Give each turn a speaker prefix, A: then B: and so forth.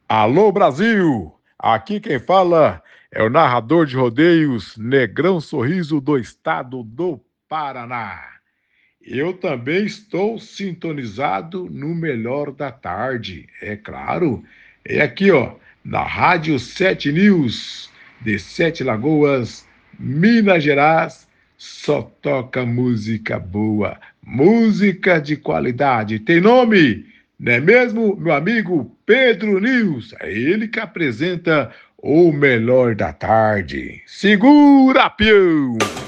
A: Alô Brasil! Aqui quem fala é o narrador de rodeios Negrão Sorriso do estado do Paraná. Eu também estou sintonizado no melhor da tarde, é claro. É aqui, ó, na Rádio 7 News, de Sete Lagoas, Minas Gerais, só toca música boa, música de qualidade. Tem nome, não é mesmo, meu amigo Pedro News? É ele que apresenta o melhor da tarde. Segura, pião!